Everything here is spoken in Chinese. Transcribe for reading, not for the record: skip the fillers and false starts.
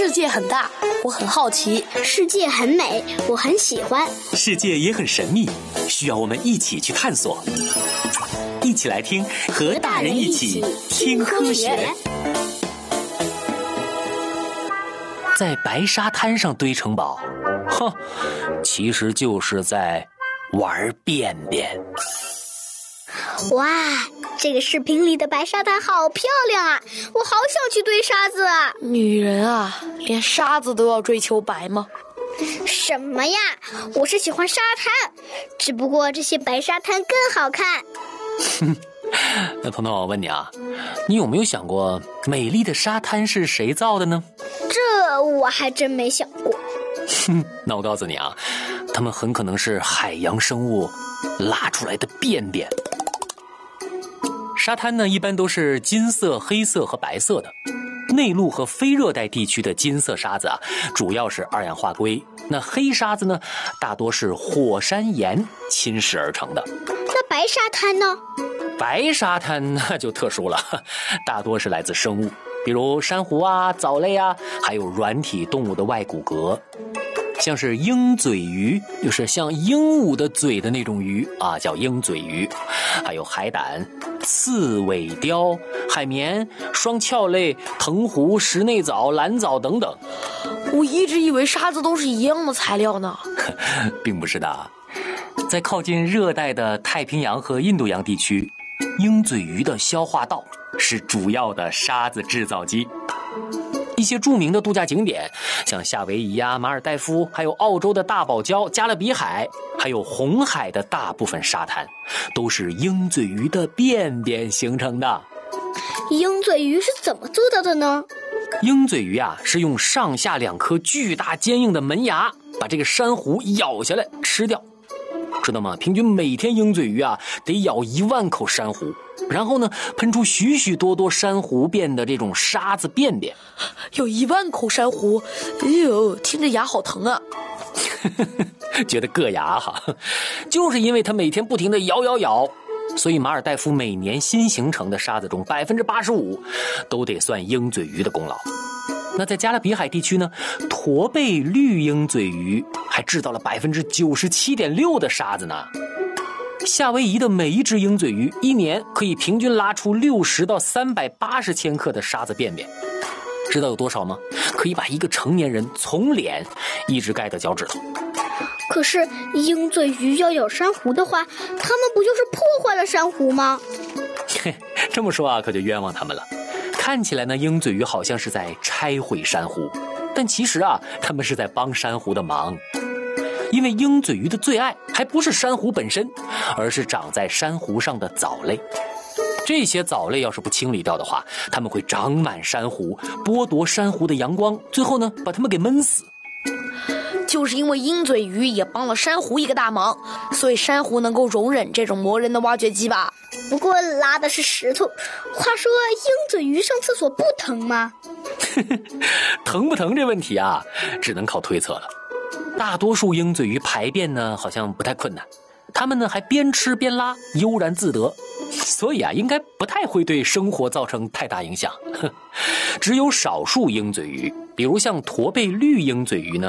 世界很大，我很好奇； 世界很美，我很喜欢； 世界也很神秘，需要我们一起去探索。一起来听，和大人一起听科学。在白沙滩上堆城堡，其实就是在玩便便。 哇，这个视频里的白沙滩好漂亮啊！我好想去堆沙子啊！ 女人啊，连沙子都要追求白吗？ 什么呀，我是喜欢沙滩，只不过这些白沙滩更好看。 那彤彤，我问你啊，你有没有想过美丽的沙滩是谁造的呢？ 这我还真没想过。 那我告诉你啊，它们很可能是海洋生物拉出来的便便。沙滩呢，一般都是金色、黑色和白色的。内陆和非热带地区的金色沙子啊，主要是二氧化硅。那黑沙子呢，大多是火山岩侵蚀而成的。 那白沙滩呢？ 白沙滩那就特殊了，大多是来自生物，比如珊瑚啊、藻类啊，还有软体动物的外骨骼。像是鹰嘴鱼，就是像鹦鹉的嘴的那种鱼啊，叫鹰嘴鱼。还有海胆、刺尾鲷、海绵、双壳类、藤壶、石内藻、蓝藻等等。 我一直以为沙子都是一样的材料呢。 并不是的，在靠近热带的太平洋和印度洋地区，鹰嘴鱼的消化道是主要的沙子制造基。一些著名的度假景点，像夏威夷啊、马尔代夫，还有澳洲的大堡礁、加勒比海，还有红海的大部分沙滩，都是鹰嘴鱼的便便形成的。 鹰嘴鱼是怎么做到的呢？ 鹰嘴鱼啊，是用上下两颗巨大坚硬的门牙把这个珊瑚咬下来吃掉。知道吗？平均每天鹰嘴鱼啊得咬1万口珊瑚，然后呢喷出许许多多珊瑚变的这种沙子便便。 有1万口珊瑚，哎呦，听着牙好疼啊！ 觉得硌牙哈，就是因为它每天不停地咬，所以马尔代夫每年新形成的沙子中85%都得算鹰嘴鱼的功劳。那在加勒比海地区呢，驼背绿鹰嘴鱼还制造了97.6%的沙子呢。夏威夷的每一只鹰嘴鱼一年可以平均拉出60到380千克的沙子便便。知道有多少吗？可以把一个成年人从脸一直盖到脚趾头。 可是鹰嘴鱼要咬珊瑚的话，它们不就是破坏了珊瑚吗？ 这么说啊，可就冤枉他们了。看起来呢，鹰嘴鱼好像是在拆毁珊瑚，但其实啊，他们是在帮珊瑚的忙。因为鹰嘴鱼的最爱还不是珊瑚本身，而是长在珊瑚上的藻类。这些藻类要是不清理掉的话，它们会长满珊瑚，剥夺珊瑚的阳光，最后呢，把它们给闷死。 就是因为鹰嘴鱼也帮了珊瑚一个大忙，所以珊瑚能够容忍这种磨人的挖掘机吧。 不过拉的是石头。话说鹰嘴鱼上厕所不疼吗？ 疼不疼这问题啊，只能靠推测了。大多数鹰嘴鱼排便呢，好像不太困难，它们呢还边吃边拉，悠然自得，所以啊，应该不太会对生活造成太大影响。只有少数鹰嘴鱼，比如像驼背绿鹰嘴鱼呢，